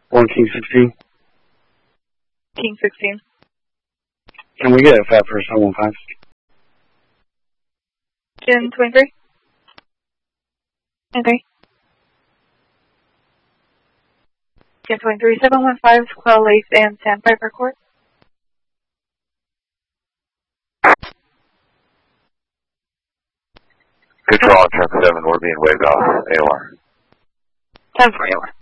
1 King 16. King 16. Can we get a fat for 715? Kin 23. Okay. Kin 23, 715, Quail Lakes and Sandpiper Court. Control on truck 7, we're being waved off, AOR. 10 for AOR.